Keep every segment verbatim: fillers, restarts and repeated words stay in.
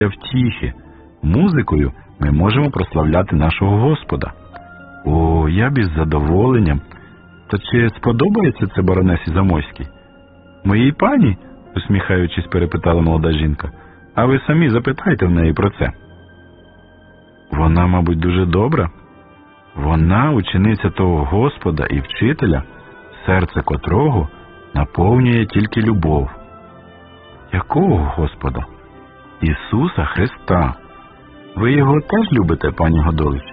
втіхи. Музикою ми можемо прославляти нашого Господа. О, я б із задоволенням. Та чи сподобається це баронесі Замойській? Моїй пані? Усміхаючись, перепитала молода жінка. А ви самі запитайте в неї про це. Вона, мабуть, дуже добра. Вона учениця того Господа і вчителя, серце котрого наповнює тільки любов. Якого Господа? Ісуса Христа. Ви його теж любите, пані Годович?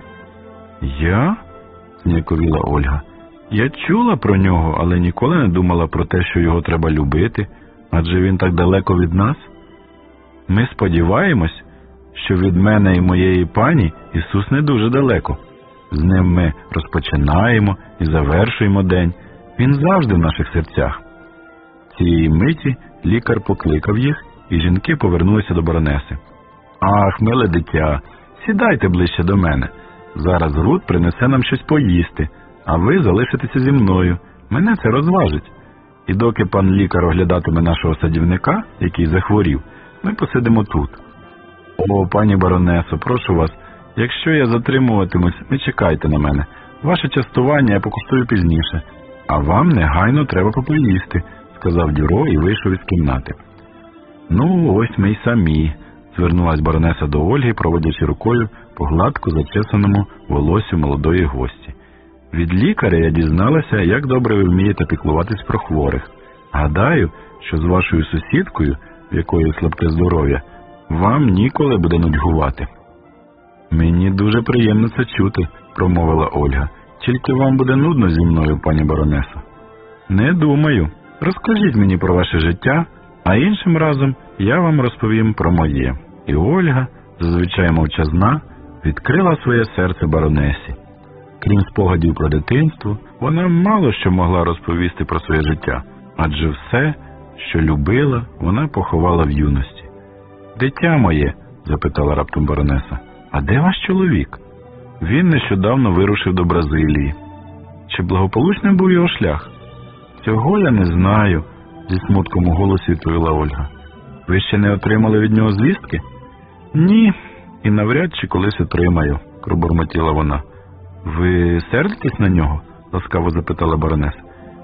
Я? Зніяковіла Ольга. Я чула про нього, але ніколи не думала про те, що його треба любити, адже він так далеко від нас. Ми сподіваємось, що від мене і моєї пані Ісус не дуже далеко. З ним ми розпочинаємо і завершуємо день. Він завжди в наших серцях. Цієї миті лікар покликав їх, і жінки повернулися до баронеси. Ах, миле дитя, сідайте ближче до мене. Зараз Рут принесе нам щось поїсти, а ви залишитеся зі мною. Мене це розважить. І доки пан лікар оглядатиме нашого садівника, який захворів, ми посидимо тут. О, пані баронесо, прошу вас, якщо я затримуватимусь, не чекайте на мене. Ваше частування я покуштую пізніше. А вам негайно треба попоїсти, сказав Дюро і вийшов із кімнати. Ну, ось ми й самі, звернулась баронеса до Ольги, проводячи рукою по гладко зачесаному волоссю молодої гості. Від лікаря я дізналася, як добре ви вмієте піклуватись про хворих. Гадаю, що з вашою сусідкою, в якої слабке здоров'я, вам ніколи буде нудьгувати. Мені дуже приємно це чути, промовила Ольга. Тільки вам буде нудно зі мною, пані баронесо. Не думаю. Розкажіть мені про ваше життя, а іншим разом я вам розповім про моє. І Ольга, зазвичай мовчазна, відкрила своє серце баронесі. Крім спогадів про дитинство, вона мало що могла розповісти про своє життя, адже все, що любила, вона поховала в юності. «Дитя моє», – запитала раптом баронеса, – «а де ваш чоловік? Він нещодавно вирушив до Бразилії. Чи благополучним був його шлях?» «Цього я не знаю», – зі смутком у голосі відповіла Ольга. «Ви ще не отримали від нього звістки?» «Ні, і навряд чи колись отримаю», – пробурмотіла вона. «Ви сердитесь на нього?» – ласкаво запитала баронеса.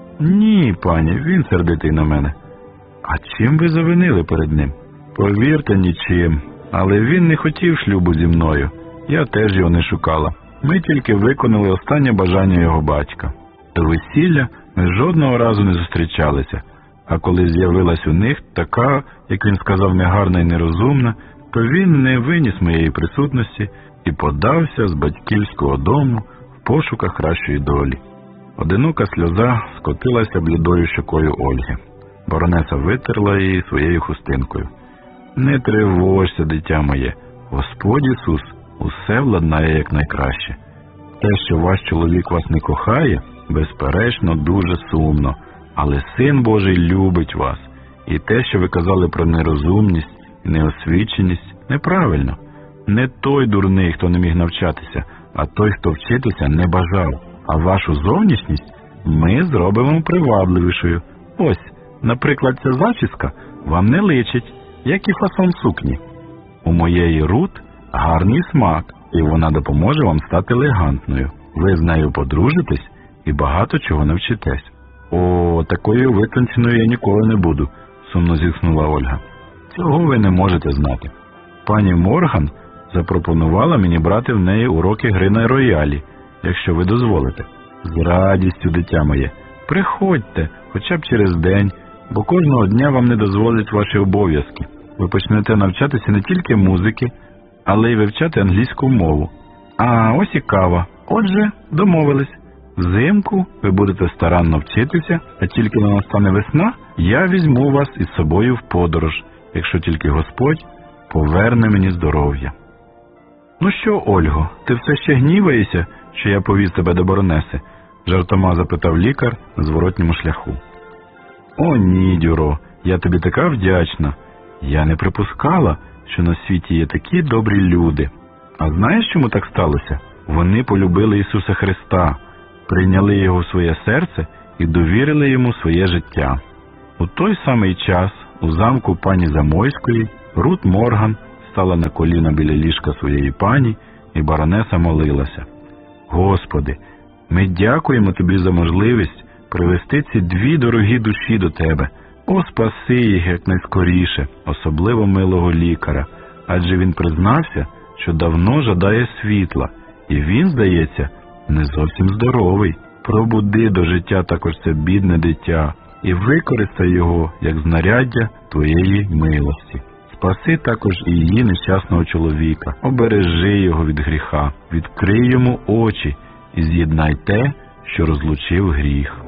«Ні, пані, він сердитий на мене». «А чим ви завинили перед ним?» «Повірте, нічим. Але він не хотів шлюбу зі мною. Я теж його не шукала. Ми тільки виконали останнє бажання його батька. До весілля ми жодного разу не зустрічалися. А коли з'явилась у них така, як він сказав, негарна і нерозумна, то він не виніс моєї присутності і подався з батьківського дому в пошуках кращої долі». Одинока сльоза скотилася блідою щокою Ольги. Баронеса витерла її своєю хустинкою. «Не тривожся, дитя моє. Господь Ісус усе владнає якнайкраще. Те, що ваш чоловік вас не кохає, безперечно, дуже сумно. Але Син Божий любить вас. І те, що ви казали про нерозумність і неосвіченість, неправильно. Не той дурний, хто не міг навчатися, а той, хто вчитися не бажав. А вашу зовнішність ми зробимо привабливішою. Ось, наприклад, ця зачіска вам не личить, як і фасон сукні. У моєї Рут гарний смак, і вона допоможе вам стати елегантною. Ви з нею подружитесь і багато чого навчитесь». «О, такою витонченою я ніколи не буду», – сумно зітхнула Ольга. «Цього ви не можете знати. Пані Морган запропонувала мені брати в неї уроки гри на роялі, якщо ви дозволите». «З радістю, дитя моє. Приходьте, хоча б через день, бо кожного дня вам не дозволять ваші обов'язки. Ви почнете навчатися не тільки музики, але й вивчати англійську мову. А ось і кава. Отже, домовились. Взимку ви будете старанно вчитися, а тільки на настане весна, я візьму вас із собою в подорож, якщо тільки Господь поверне мені здоров'я». «Ну що, Ольго, ти все ще гніваєшся, що я повіз тебе до баронеси?» – жартома запитав лікар на зворотньому шляху. «О ні, Дюро, я тобі така вдячна. Я не припускала, що на світі є такі добрі люди. А знаєш, чому так сталося? Вони полюбили Ісуса Христа, прийняли Його в своє серце і довірили Йому своє життя». У той самий час у замку пані Замойської Рут Морган стала на коліна біля ліжка своєї пані, і баронеса молилася: «Господи, ми дякуємо Тобі за можливість привести ці дві дорогі душі до Тебе. О, спаси їх якнайскоріше, особливо милого лікаря, адже він признався, що давно жадає світла, і він, здається, не зовсім здоровий. Пробуди до життя також це бідне дитя і використай його як знаряддя Твоєї милості. Спаси також і її нещасного чоловіка, обережи його від гріха, відкрий йому очі і з'єднай те, що розлучив гріх».